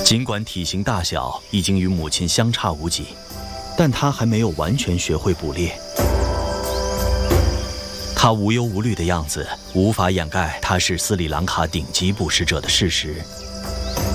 尽管体型大小已经与母亲相差无几，但他还没有完全学会捕猎。他无忧无虑的样子无法掩盖他是斯里兰卡顶级捕食者的事实。